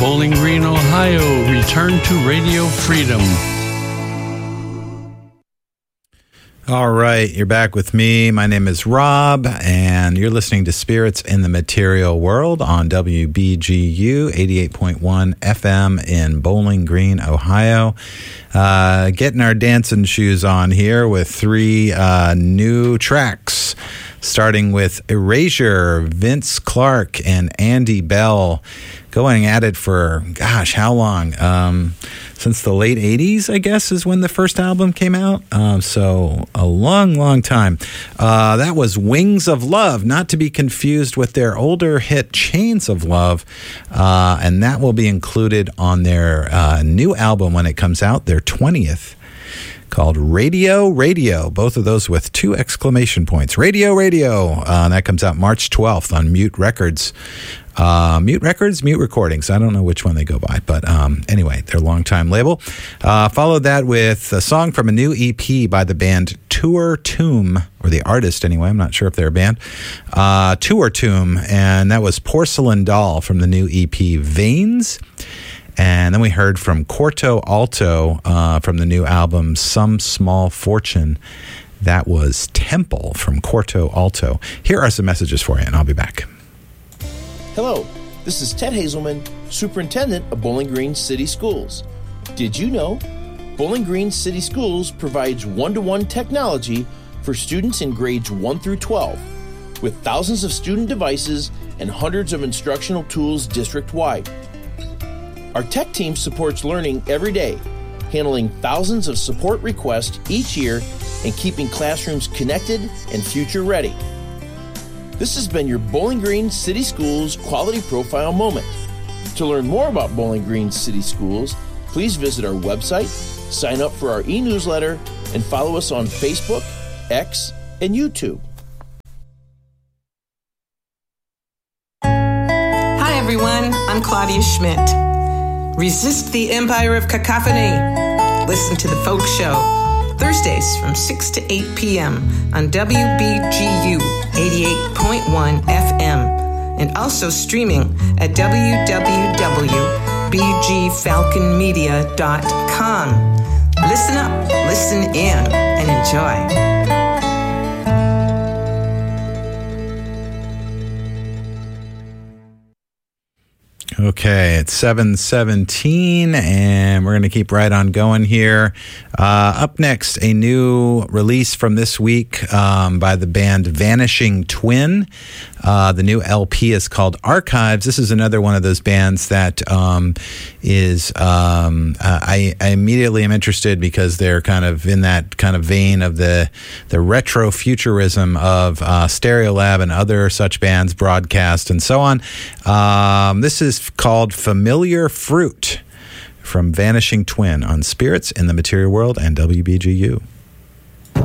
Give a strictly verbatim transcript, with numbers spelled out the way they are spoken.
Bowling Green, Ohio, return to Radio Freedom. All right, you're back with me. My name is Rob, and you're listening to Spirits in the Material World on W B G U eighty-eight point one F M in Bowling Green, Ohio. Uh, getting our dancing shoes on here with three uh, new tracks, starting with Erasure, Vince Clarke, and Andy Bell. Going at it for, gosh, how long? Um, since the late eighties, I guess, is when the first album came out. Um, so a long, long time. Uh, that was Wings of Love, not to be confused with their older hit Chains of Love. Uh, and that will be included on their uh, new album when it comes out, their twentieth. Called Radio Radio, both of those with two exclamation points. Radio Radio, uh, and that comes out March twelfth on Mute Records. Uh, Mute Records, Mute Recordings. I don't know which one they go by, but um, anyway, their longtime label. Uh, followed that with a song from a new E P by the band Tour Tomb, or the artist anyway. I'm not sure if they're a band. Uh, Tour Tomb, and that was Porcelain Doll from the new E P Veins. And then we heard from Quarto Alto uh, from the new album Some Small Fortune. That was Temple from Quarto Alto. Here are some messages for you, and I'll be back. Hello, this is Ted Hazelman, Superintendent of Bowling Green City Schools. Did you know Bowling Green City Schools provides one-to-one technology for students in grades one through twelve, with thousands of student devices and hundreds of instructional tools district-wide. Our tech team supports learning every day, handling thousands of support requests each year and keeping classrooms connected and future-ready. This has been your Bowling Green City Schools Quality Profile Moment. To learn more about Bowling Green City Schools, please visit our website, sign up for our e-newsletter, and follow us on Facebook, X, and YouTube. Hi, everyone. I'm Claudia Schmidt. Resist the empire of cacophony. Listen to The Folk Show, Thursdays from six to eight p.m. on W B G U eighty-eight point one F M, and also streaming at w w w dot b g falcon media dot com. Listen up, listen in, and enjoy. Okay, it's seven seventeen, and we're going to keep right on going here. Uh, up next, a new release from this week um, by the band Vanishing Twin. Uh, the new L P is called Archives. This is another one of those bands that um, is, um, uh, I, I immediately am interested because they're kind of in that kind of vein of the, the retro futurism of uh, Stereolab and other such bands, Broadcast and so on. Um, this is called Familiar Fruit from Vanishing Twin on Spirits in the Material World and W B G U.